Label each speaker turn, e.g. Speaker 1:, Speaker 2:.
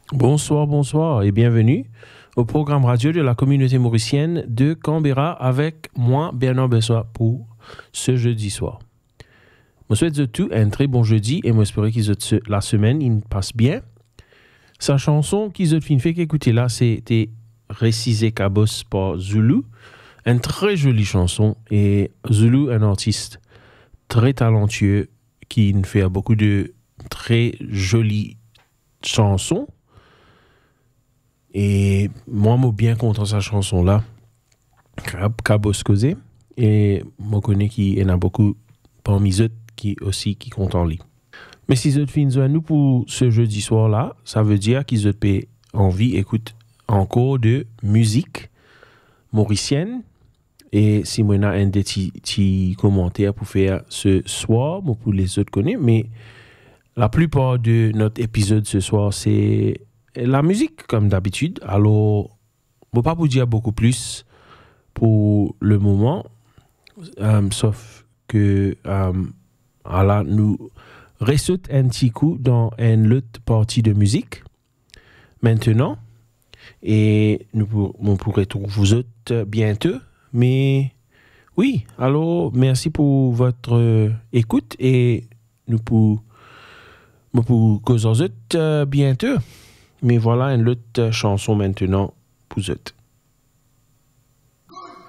Speaker 1: Bonsoir, bonsoir et bienvenue au programme radio de la communauté mauricienne de Canberra avec moi, Bernard Bessois, pour ce jeudi soir. Je souhaite à tous un très bon jeudi et j'espère que la semaine il passe bien. Sa chanson qui ont fait qu'écouter là, c'était Récisé Cabos par Zulu. Une très jolie chanson et Zulu, un artiste très talentueux qui fait beaucoup de très jolies chansons. Et moi, je suis bien content de cette chanson-là. Cabos Causé. Et je connais qu'il y en a beaucoup parmi eux qui comptent en lui. Mais si vous finissez à nous pour ce jeudi soir-là, ça veut dire qu'ils ont envie d'écouter encore de musique mauricienne. Et si moi, a un petit commentaire pour faire ce soir, pour les autres connaître, mais la plupart de notre épisode ce soir, c'est la musique, comme d'habitude. Alors, je ne vais pas vous dire beaucoup plus pour le moment, sauf que nous restons un petit coup dans une autre partie de musique maintenant. Et on pourrait trouver vous autres bientôt. Mais oui, alors merci pour votre écoute et nous pour causer bientôt. Mais voilà une autre chanson maintenant pour vous autres.